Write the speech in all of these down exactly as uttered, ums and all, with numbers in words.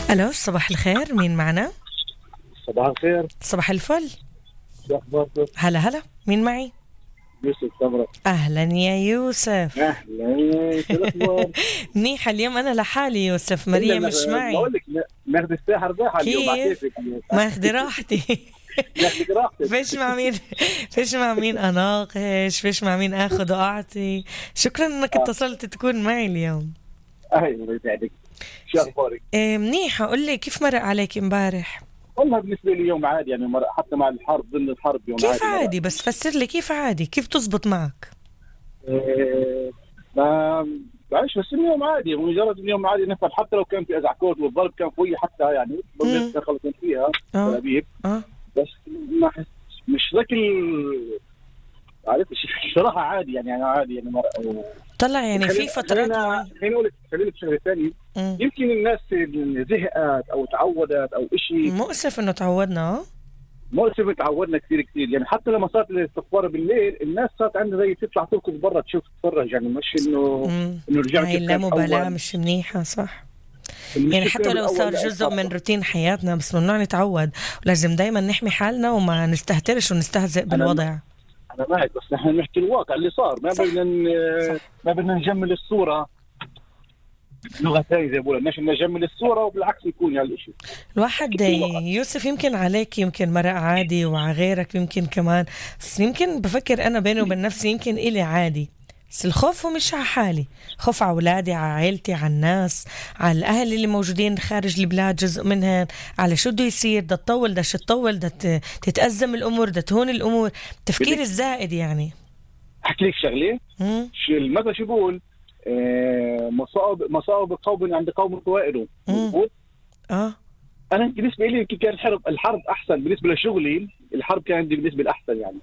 ألو، صباح الخير، مين معنا؟ صباح الخير. صباح الفل. شو أخباركم؟ هلا هلا، مين معي؟ يوسف سمرة. أهلا يا يوسف. أهلا، شو الأخبار؟ منيحة اليوم، أنا لحالي يوسف، ماريا مش معي. بقول لك ناخذ الساحة رباحة اليوم على كيف؟ كيفك. ماخذي راحتي. ناخذ راحتك. فيش مع مين فيش مع مين أناقش، فيش مع مين أخذ وأعطي. شكرا إنك اتصلت تكون معي اليوم. أهلا يسعدك. شو أخبارك؟ إيه منيحة. قل لي كيف مرق عليك امبارح؟ والله بالنسبة لي يوم عادي يعني، مر... حتى مع الحرب، ضمن الحرب يوم كيف عادي. عادي؟ بس فسر لي كيف عادي، كيف تزبط معك؟ إيه... ما بعيش، بس اليوم عادي، مجرد اليوم عادي نفهم، حتى لو كان في أزعكوت والضرب كان فوقي حتى يعني ضمن خلصنا فيها اه تلابيب. اه بس ما حس مش ذاك ال عارف الصراحة عادي يعني، أنا عادي يعني مر... طلع يعني في فترات خلينا خلينا نقول خلينا شغله ثانيه. يمكن الناس زهقت او تعودت او شيء. مؤسف انه تعودنا. مؤسف تعودنا كثير كثير يعني، حتى لما صارت الاستغفار بالليل الناس صارت عندها زي تطلع تركض برا تشوف تتفرج يعني، مش انه انه رجعت. هاي اللامبالاة مش منيحة صح. يعني حتى لو صار جزء من روتين حياتنا بس ممنوع نتعود، ولازم دايما نحمي حالنا وما نستهترش ونستهزئ بالوضع. أنا معك، بس نحن نحكي الواقع اللي صار، ما بدنا ما بدنا نجمل الصورة لغة ثانية زي بقول، مش نجمل الصورة وبالعكس يكون هالشيء. الواحد يوسف يمكن عليك يمكن مرق عادي وعلى غيرك يمكن كمان، بس يمكن بفكر أنا بيني وبين نفسي يمكن إلي عادي، بس الخوف مش على حالي، خوف على أولادي، على عائلتي، على الناس، على الأهل اللي موجودين خارج البلاد جزء منهم، على شو بده يصير، ده تطول ده شو تطول، ده تتأزم الأمور، ده تهون الأمور، تفكير الزائد يعني. أحكي لك شغلة، شو المثل شو بقول؟ آه مصائب مصائب قوم عند قوم فوائد. اه أنا بالنسبة لي كان الحرب الحرب أحسن بالنسبة لشغلي، الحرب كان عندي بالنسبة الأحسن يعني.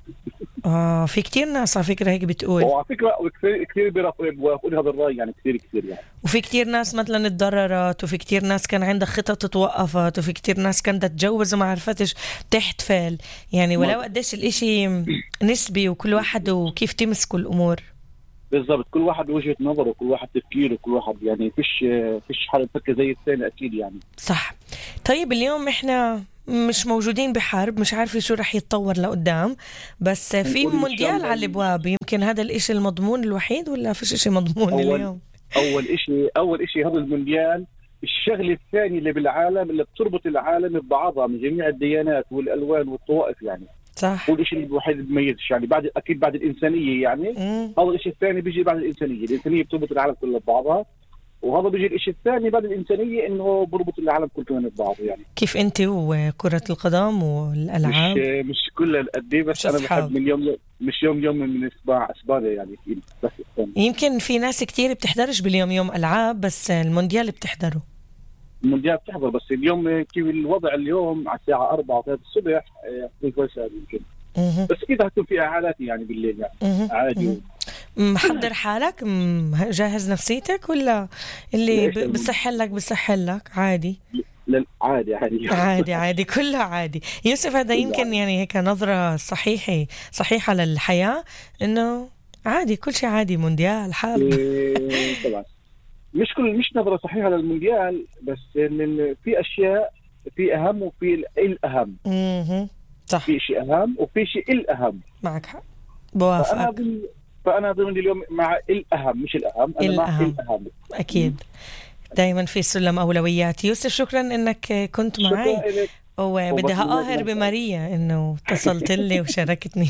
آه في كتير ناس على فكرة هيك بتقول، وعلى فكرة كثير كثير بيوافقون هذا الرأي يعني، كثير كثير يعني. وفي كتير ناس مثلا اتضررت، وفي كتير ناس كان عندها خطط توقفت، وفي كتير ناس كانت تتجوز وما عرفتش تحتفل يعني، ولو قديش الاشي نسبي وكل واحد وكيف تمسكوا الأمور. بالضبط، كل واحد وجهة نظره وكل واحد تفكيره وكل واحد يعني فيش فيش حدا يفكر زي الثاني أكيد يعني. صح. طيب اليوم إحنا مش موجودين بحرب، مش عارفة شو رح يتطور لقدام، بس في مونديال على الابواب، يمكن هذا الاشي المضمون الوحيد ولا فيش اشي مضمون أول اليوم؟ اول اشي اول اشي هذا المونديال. الشغله الثانيه اللي بالعالم اللي بتربط العالم ببعضها من جميع الديانات والالوان والطوائف يعني. صح. هو الشيء الوحيد اللي بيميزش يعني، بعد اكيد بعد الانسانيه يعني. مم. هذا الشيء الثاني بيجي بعد الانسانيه، الانسانيه بتربط العالم كله ببعضها، وهذا بيجي الشيء الثاني بعد الانسانيه انه بربط العالم كله ببعضه يعني. كيف انت وكرة القدم والالعاب؟ مش مش كل قد ايه، بس انا بحب من يوم مش يوم يوم من اسبوع اسبانيا يعني. بس يمكن في ناس كتير بتحضرش باليوم يوم العاب، بس المونديال بتحضره. المونديال بتحضر، بس اليوم كيف الوضع اليوم على الساعه أربعة وثلاثة الصبح في كويس يمكن. بس اذا هتكون في اعلانات يعني بالليل يعني عادي. محضر حالك، جاهز نفسيتك، ولا اللي بصحل لك بصحل لك عادي؟ لا عادي عادي عادي عادي كله عادي. يوسف هذا يمكن يعني هيك نظرة صحيحة صحيحة للحياة، انه عادي كل شيء عادي، مونديال حرب. إيه طبعا مش كل مش نظرة صحيحة للمونديال، بس إن في أشياء في أهم وفي الأهم. اها صح، في شيء أهم وفي شيء الأهم. معك حق، بوافقك. فأنا ضمن فأنا ضمن اليوم مع الأهم مش الأهم، أنا الأهم. مع الأهم أكيد، دايما في سلم أولويات. يوسف شكرا إنك كنت معي، وبدي أقاهر بماريا إنه اتصلت لي وشاركتني.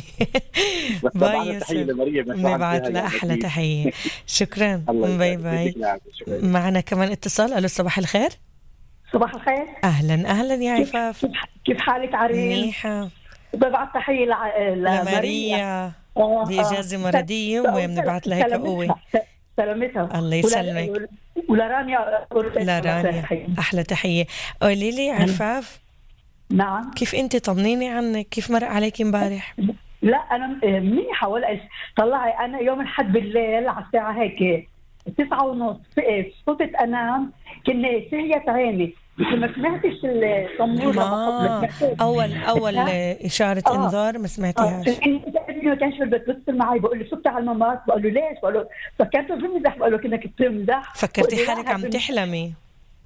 باي يوسف، نبعت لها أحلى تحية. شكرا، باي باي. معنا كمان اتصال. ألو صباح الخير. صباح الخير. أهلا أهلا يا عفاف، كيف حالك عريل؟ منيحة. ببعت تحية لماريا، دي إجازة مرضية وبنبعت لها هيك قوة. سلامتها، الله يسلمك. ولرانيا لرانيا أحلى تحية. قولي لي عفاف. نعم. كيف أنت؟ طمنيني عنك، كيف مرق عليك امبارح؟ لا أنا منيحة ولا إيش. طلعي أنا يوم الأحد بالليل على الساعة هيك تسعة ونص صرت أنام، كنا سهيت عيني بس ما سمعتش الصمور. ما أول أول إشارة آه. إنذار ما سمعتيهاش. ما كانش بيتصل معي، بقول له شفت على الممات، بقول له ليش، بقول له فكرت بمزح، بقول له كأنك بتمزح. فكرتي حالك عم تحلمي؟ اه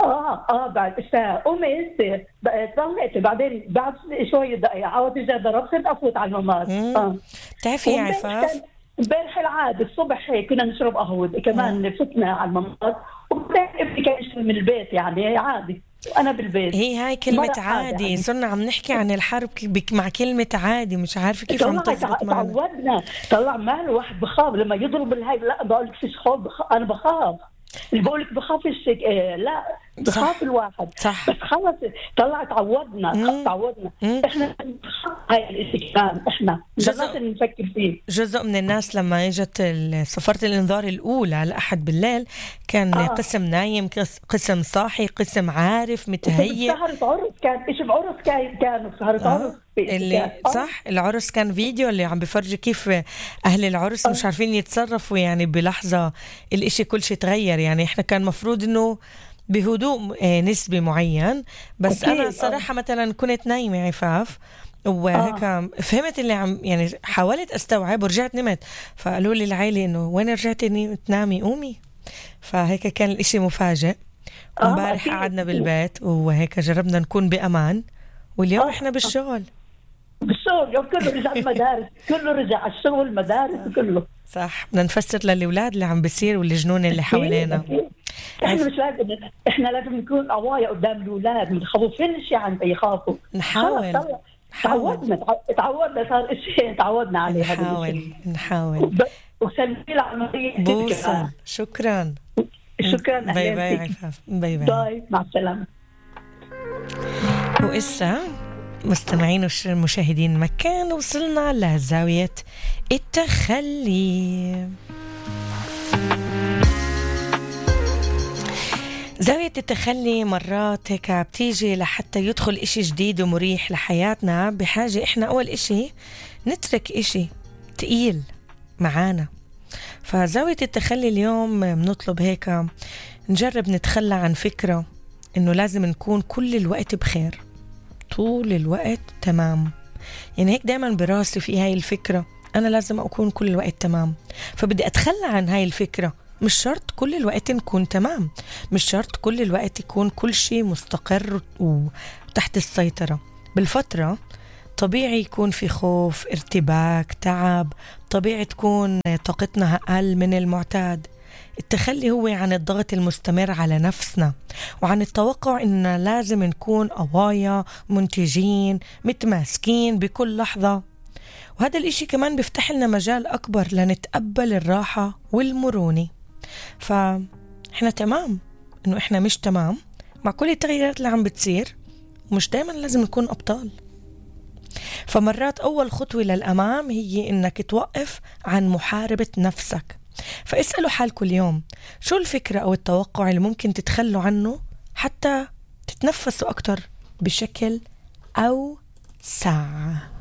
اه اه بعد ساعة قمت طلعت، بعدين بعد شوية دقايق عاودت اجا ضربت افوت على الممر. اه بتعرفي يا عفاف امبارح العادة الصبح هيك كنا نشرب قهوة كمان، فتنا على الممر وبعدين ابني كان يشتغل من البيت، يعني عادي وانا بالبيت. هي هاي كلمة عادي يعني. صرنا عم نحكي عن الحرب مع كلمة عادي، مش عارفة كيف عم تزبط معنا. تعودنا طلع مال الواحد بخاف لما يضرب الهاي. لا بقول لك فيش خوف، بخ... انا بخاف اللي بقول لك بخافش. آه لا بخاف الواحد صح. بس خلص طلع تعودنا مم. تعودنا مم. احنا هاي الاشي كمان احنا جزء نفكر فيه. جزء من الناس لما اجت صفرة الانذار الاولى لأحد بالليل كان آه. قسم نايم، قسم صاحي، قسم عارف متهيئ. سهرة عرس كان ايش بعرس كان كانوا سهرة آه. عرس اللي آه. صح العرس كان فيديو اللي عم بفرجي كيف اهل العرس آه. مش عارفين يتصرفوا يعني بلحظة الاشي كل شيء تغير. يعني احنا كان مفروض انه بهدوء نسبي معين، بس أكيد. أنا صراحة آه. مثلا كنت نايمة عفاف وهيك آه. فهمت اللي عم يعني حاولت أستوعب ورجعت نمت، فقالوا لي العائلة إنه وين رجعتي تنامي قومي. فهيك كان الإشي مفاجئ. امبارح آه. قعدنا بالبيت وهيك جربنا نكون بأمان، واليوم آه. إحنا بالشغل بالشغل يوم كله رجع المدارس، كله رجع الشغل المدارس كله. صح بدنا نفسر للأولاد اللي عم بيصير والجنون اللي حوالينا. احنا مش لازم احنا لازم نكون قوايا قدام الاولاد، ما تخوفينش عن يخافوا. نحاول تعودنا تعودنا صار شيء تعودنا عليه. هذا نحاول نحاول وسلمي العمليه. بوصل. شكرا شكرا. باي باي عفاف. باي باي باي مع السلامه. وإسا مستمعين ومشاهدين مكان وصلنا لزاوية التخلي. زاوية التخلي مرات هيك بتيجي لحتى يدخل إشي جديد ومريح لحياتنا، بحاجة إحنا أول إشي نترك إشي تقيل معانا. فزاوية التخلي اليوم بنطلب هيك نجرب نتخلى عن فكرة إنه لازم نكون كل الوقت بخير طول الوقت تمام. يعني هيك دايما براسي في هاي الفكرة أنا لازم أكون كل الوقت تمام، فبدي أتخلى عن هاي الفكرة. مش شرط كل الوقت نكون تمام، مش شرط كل الوقت يكون كل شيء مستقر وتحت السيطرة. بالفترة طبيعي يكون في خوف، ارتباك، تعب، طبيعي تكون طاقتنا أقل من المعتاد. التخلي هو عن الضغط المستمر على نفسنا وعن التوقع إننا لازم نكون قوايا منتجين متماسكين بكل لحظة. وهذا الإشي كمان بيفتح لنا مجال أكبر لنتقبل الراحة والمرونة. فإحنا تمام إنه إحنا مش تمام مع كل التغييرات اللي عم بتصير، ومش دايما لازم نكون أبطال. فمرات أول خطوة للأمام هي إنك توقف عن محاربة نفسك. فاسألوا حالكم اليوم شو الفكرة أو التوقع اللي ممكن تتخلوا عنه حتى تتنفسوا أكتر بشكل أو ساعة.